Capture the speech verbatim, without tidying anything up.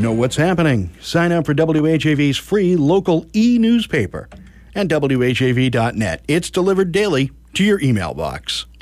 Know what's happening. Sign up for W H A V's free local e-newspaper at W H A V dot net. It's delivered daily to your email box.